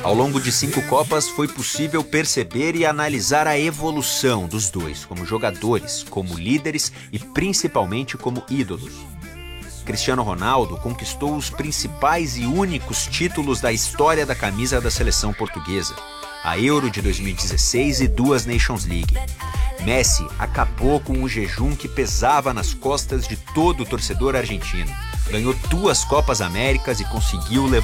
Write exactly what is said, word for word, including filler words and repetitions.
Ao longo de cinco Copas, foi possível perceber e analisar a evolução dos dois como jogadores, como líderes e principalmente como ídolos. Cristiano Ronaldo conquistou os principais e únicos títulos da história da camisa da seleção portuguesa, a Euro de dois mil e dezesseis e duas Nations League. Messi acabou com o jejum que pesava nas costas de todo o torcedor argentino. Ganhou duas Copas Américas e conseguiu levar